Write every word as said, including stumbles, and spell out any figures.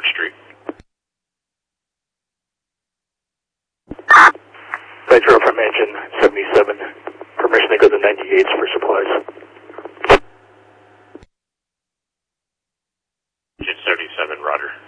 Street. Metro from engine seventy-seven. Permission to go to ninety-eight for supplies. Engine seventy-seven, Roger.